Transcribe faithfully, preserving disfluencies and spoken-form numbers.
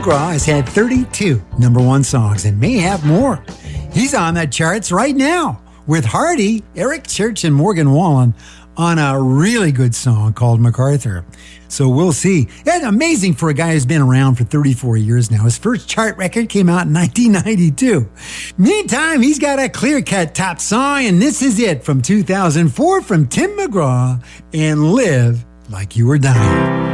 McGraw has had thirty-two number one songs and may have more. He's on the charts right now with Hardy, Eric Church, and Morgan Wallen on a really good song called MacArthur. So we'll see. And amazing for a guy who's been around for thirty-four years now. His first chart record came out in nineteen ninety-two. Meantime, he's got a clear-cut top song, and this is it from two thousand four from Tim McGraw and Live Like You Were Dying.